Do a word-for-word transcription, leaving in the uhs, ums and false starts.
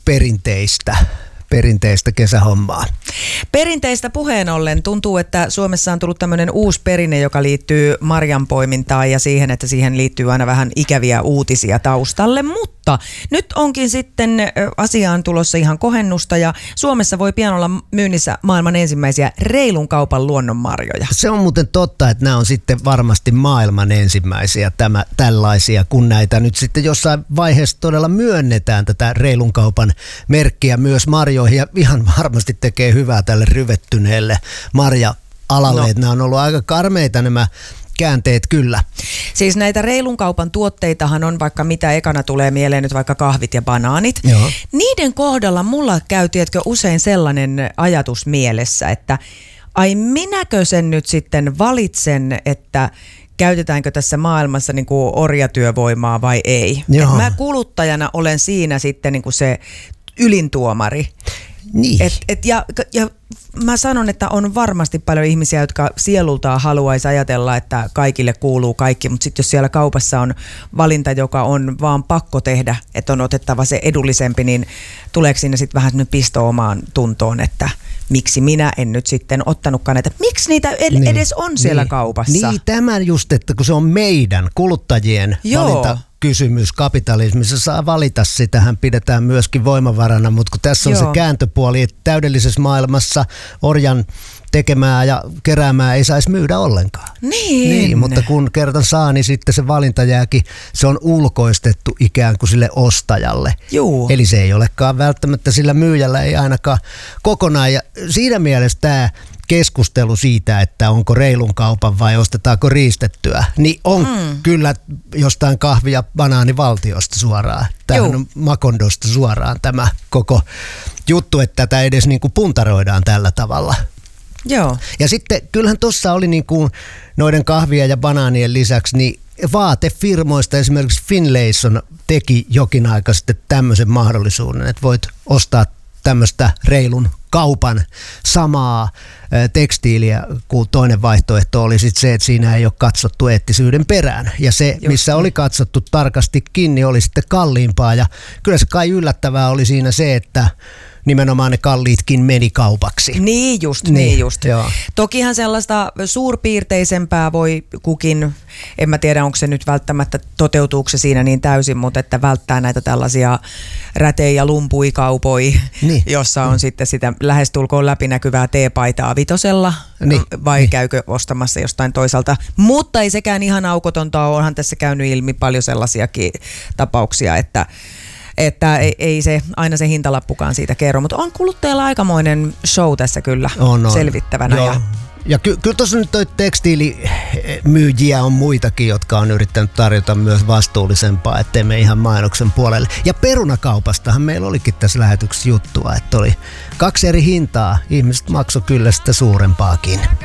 perinteistä. perinteistä kesähommaa. Perinteistä puheen ollen tuntuu, että Suomessa on tullut tämmöinen uusi perinne, joka liittyy marjanpoimintaan ja siihen, että siihen liittyy aina vähän ikäviä uutisia taustalle, mutta nyt onkin sitten asiaan tulossa ihan kohennusta ja Suomessa voi pian olla myynnissä maailman ensimmäisiä reilun kaupan luonnonmarjoja. Se on muuten totta, että nämä on sitten varmasti maailman ensimmäisiä tämä, tällaisia, kun näitä nyt sitten jossain vaiheessa todella myönnetään tätä reilun kaupan merkkiä myös marjoihin ja ihan varmasti tekee hyvää tälle ryvettyneelle marja-alalle, no. Että nämä on ollut aika karmeita nämä käänteet kyllä. Siis näitä reilun kaupan tuotteitahan on vaikka mitä ekana tulee mieleen nyt vaikka kahvit ja banaanit. Joo. Niiden kohdalla mulla käy tiedätkö usein sellainen ajatus mielessä, että ai minäkö sen nyt sitten valitsen, että käytetäänkö tässä maailmassa niin kuin orjatyövoimaa vai ei. Et mä kuluttajana olen siinä sitten niin kuin se ylintuomari. Niin. Et, et ja, ja mä sanon, että on varmasti paljon ihmisiä, jotka sielultaan haluaisi ajatella, että kaikille kuuluu kaikki, mutta sitten jos siellä kaupassa on valinta, joka on vaan pakko tehdä, että on otettava se edullisempi, niin tuleeko sinne sitten vähän sellainen pisto omaan tuntoon, että miksi minä en nyt sitten ottanutkaan näitä, miksi niitä ed- niin, edes on siellä niin, kaupassa? Niin, tämän just, että kun se on meidän kuluttajien Joo. valinta. Kysymys kapitalismissa saa valita, sitähän pidetään myöskin voimavarana, mutta kun tässä on Joo. se kääntöpuoli, että täydellisessä maailmassa orjan tekemää ja keräämää ei saisi myydä ollenkaan. Niin. niin. Mutta kun kerran saa, niin sitten se valinta jääkin, se on ulkoistettu ikään kuin sille ostajalle. Juu. Eli se ei olekaan välttämättä sillä myyjällä, ei ainakaan kokonaan. Ja siinä mielessä tämä keskustelu siitä, että onko reilun kaupan vai ostetaanko riistettyä, niin on mm. kyllä jostain kahvi- ja banaanivaltiosta suoraan. Tämähän on Makondosta suoraan tämä koko juttu, että tätä edes niin kuin puntaroidaan tällä tavalla. Joo. Ja sitten kyllähän tuossa oli niin kuin noiden kahvia ja banaanien lisäksi, niin vaatefirmoista esimerkiksi Finlayson teki jokin aika sitten tämmöisen mahdollisuuden, että voit ostaa tämmöistä reilun kaupan samaa tekstiiliä, kun toinen vaihtoehto oli sitten se, että siinä ei ole katsottu eettisyyden perään. Ja se, missä oli katsottu tarkasti kiinni, oli sitten kalliimpaa. Ja kyllä se kai yllättävää oli siinä se, että nimenomaan ne kalliitkin meni kaupaksi. Niin just, niin, niin just. Joo. Tokihan sellaista suurpiirteisempää voi kukin, en mä tiedä onko se nyt välttämättä, toteutuuko se siinä niin täysin, mutta että välttää näitä tällaisia räte- ja lumpuikaupoi, niin. jossa on mm. sitten sitä lähestulkoon läpinäkyvää teepaitaa vitosella, niin. vai niin. käykö ostamassa jostain toisaalta. Mutta ei sekään ihan aukotonta ole, onhan tässä käynyt ilmi paljon sellaisiakin tapauksia, että Että ei, ei se aina se hintalappukaan siitä kerro, mutta on kuluttajalla aikamoinen show tässä kyllä on, on. selvittävänä. Joo. Ja, ja ky- kyllä tuossa nyt toi tekstiilimyyjiä on muitakin, jotka on yrittänyt tarjota myös vastuullisempaa, ettei me ihan mainoksen puolelle. Ja perunakaupastahan meillä olikin tässä lähetyksessä juttua, että oli kaksi eri hintaa. Ihmiset maksoi kyllä sitä suurempaakin.